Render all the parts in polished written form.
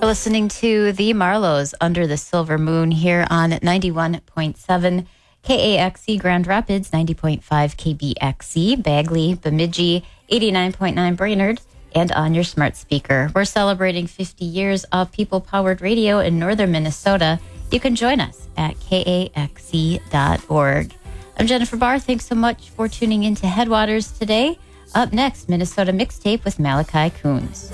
listening to the Marlows Under the Silver Moon here on 91.7 KAXE Grand Rapids, 90.5 KBXE, Bagley, Bemidji, 89.9 Brainerd, and on your smart speaker. We're celebrating 50 years of people-powered radio in northern Minnesota. You can join us at kaxe.org. I'm Jennifer Barr. Thanks so much for tuning in to Headwaters today. Up next, Minnesota Mixtape with Malachi Coons.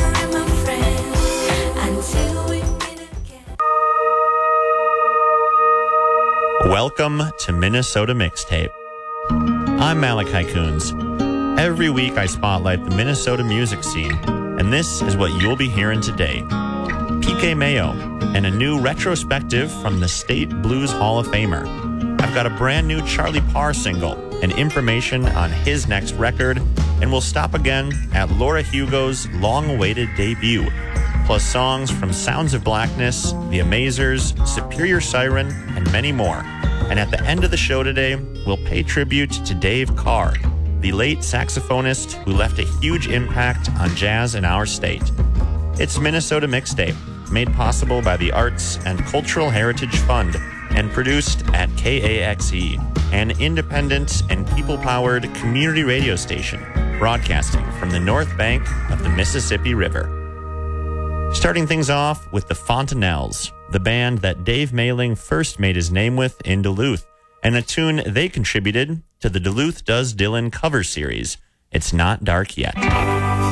Welcome to Minnesota Mixtape. I'm Malachi Coons. Every week I spotlight the Minnesota music scene, and this is what you'll be hearing today. PK Mayo and a new retrospective from the State Blues Hall of Famer. I've got a brand new Charlie Parr single and information on his next record, and we'll stop again at Laura Hugo's long-awaited debut, plus songs from Sounds of Blackness, The Amazers, Superior Siren, and many more. And at the end of the show today, we'll pay tribute to Dave Carr, the late saxophonist who left a huge impact on jazz in our state. It's Minnesota Mixtape, made possible by the Arts and Cultural Heritage Fund and produced at KAXE, an independent and people-powered community radio station broadcasting from the north bank of the Mississippi River. Starting things off with the Fontanelles, the band that Dave Mayling first made his name with in Duluth, and a tune they contributed to the Duluth Does Dylan cover series, It's Not Dark Yet.